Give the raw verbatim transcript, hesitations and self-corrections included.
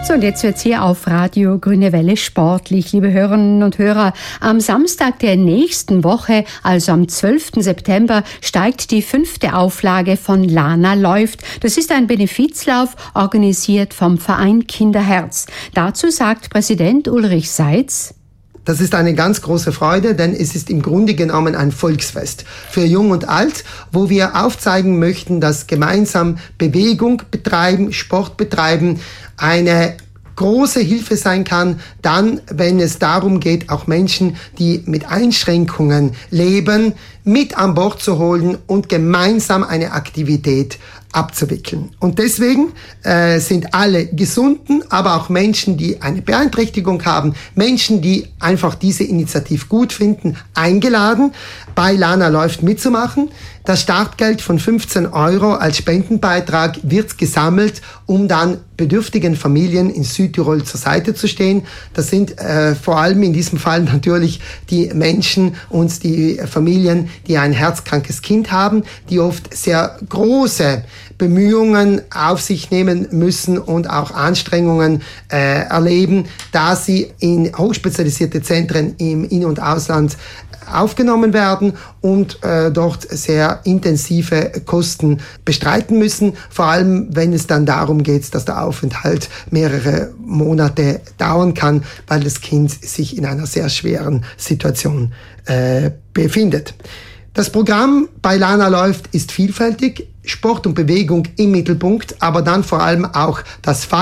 So, und jetzt wird's hier auf Radio Grüne Welle sportlich, liebe Hörerinnen und Hörer. Am Samstag der nächsten Woche, also am zwölften September, steigt die fünfte Auflage von Lana läuft. Das ist ein Benefizlauf, organisiert vom Verein Kinderherz. Dazu sagt Präsident Ulrich Seitz: Das ist eine ganz große Freude, denn es ist im Grunde genommen ein Volksfest für Jung und Alt, wo wir aufzeigen möchten, dass gemeinsam Bewegung betreiben, Sport betreiben, eine große Hilfe sein kann, dann, wenn es darum geht, auch Menschen, die mit Einschränkungen leben, mit an Bord zu holen und gemeinsam eine Aktivität abzuwickeln. Und deswegen äh, sind alle Gesunden, aber auch Menschen, die eine Beeinträchtigung haben, Menschen, die einfach diese Initiative gut finden, eingeladen, bei Lana läuft mitzumachen. Das Startgeld von fünfzehn Euro als Spendenbeitrag wird gesammelt, um dann bedürftigen Familien in Südtirol zur Seite zu stehen. Das sind äh, vor allem in diesem Fall natürlich die Menschen und die Familien, die ein herzkrankes Kind haben, die oft sehr große Bemühungen auf sich nehmen müssen und auch Anstrengungen äh, erleben, da sie in hochspezialisierte Zentren im In- und Ausland aufgenommen werden und äh, dort sehr intensive Kosten bestreiten müssen, vor allem wenn es dann darum geht, dass der Aufenthalt mehrere Monate dauern kann, weil das Kind sich in einer sehr schweren Situation äh, befindet. Das Programm bei Lana läuft ist vielfältig, Sport und Bewegung im Mittelpunkt, aber dann vor allem auch das